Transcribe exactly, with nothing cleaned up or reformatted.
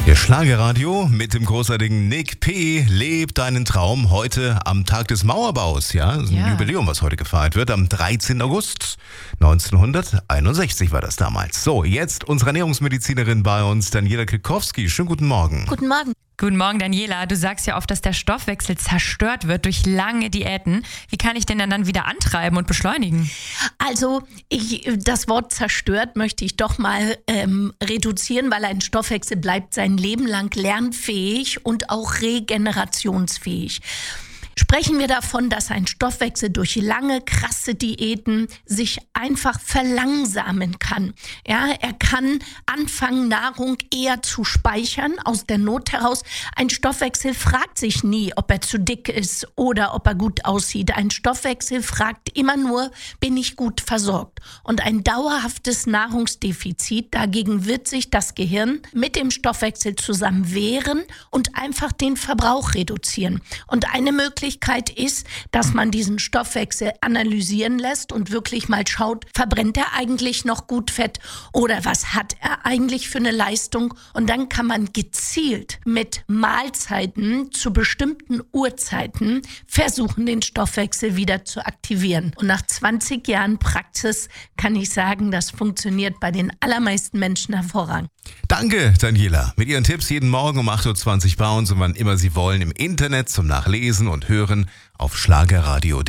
Der Schlagerradio mit dem großartigen Nick P. lebt deinen Traum heute am Tag des Mauerbaus. Ja, das ist ein Ja. Jubiläum, was heute gefeiert wird. Am dreizehnten August neunzehnhunderteinundsechzig war das damals. So, jetzt unsere Ernährungsmedizinerin bei uns, Daniela Kikowski. Schönen guten Morgen. Guten Morgen. Guten Morgen, Daniela. Du sagst ja oft, dass der Stoffwechsel zerstört wird durch lange Diäten. Wie kann ich den denn dann wieder antreiben und beschleunigen? Also ich, das Wort zerstört möchte ich doch mal ähm, reduzieren, weil ein Stoffwechsel bleibt sein Leben lang lernfähig und auch regenerationsfähig. Sprechen wir davon, dass ein Stoffwechsel durch lange, krasse Diäten sich einfach verlangsamen kann. Ja, er kann anfangen, Nahrung eher zu speichern, aus der Not heraus. Ein Stoffwechsel fragt sich nie, ob er zu dick ist oder ob er gut aussieht. Ein Stoffwechsel fragt immer nur, bin ich gut versorgt? Und ein dauerhaftes Nahrungsdefizit, dagegen wird sich das Gehirn mit dem Stoffwechsel zusammen wehren und einfach den Verbrauch reduzieren. Und eine Möglichkeit ist, dass man diesen Stoffwechsel analysieren lässt und wirklich mal schaut, verbrennt er eigentlich noch gut Fett oder was hat er eigentlich für eine Leistung? Und dann kann man gezielt mit Mahlzeiten zu bestimmten Uhrzeiten versuchen, den Stoffwechsel wieder zu aktivieren. Und nach zwanzig Jahren Praxis kann ich sagen, das funktioniert bei den allermeisten Menschen hervorragend. Danke, Daniela. Mit Ihren Tipps jeden Morgen um acht Uhr zwanzig bei uns und wann immer Sie wollen im Internet zum Nachlesen und Hören auf schlagerradio punkt de.